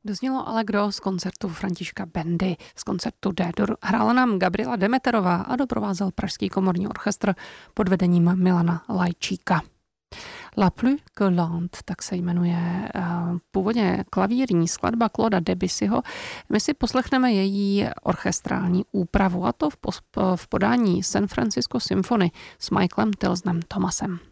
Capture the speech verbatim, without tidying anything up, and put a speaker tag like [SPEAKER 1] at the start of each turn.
[SPEAKER 1] Doznělo Allegro z koncertu Františka Bendy, z koncertu D-dur. Hrála nám Gabriela Demeterová a doprovázel Pražský komorní orchestr pod vedením Milana Lajčíka. La plus que lente, tak se jmenuje uh, původně klavírní skladba Clauda Debussyho. My si poslechneme její orchestrální úpravu, a to v, pos- v podání San Francisco Symphony s Michaelem Tilsonem Thomasem.